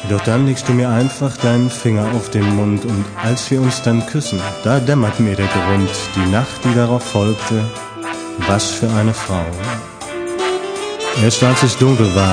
Doch dann legst du mir einfach deinen Finger auf den Mund und als wir uns dann küssen, da dämmert mir der Grund. Die Nacht, die darauf folgte, was für eine Frau. Erst als es dunkel war,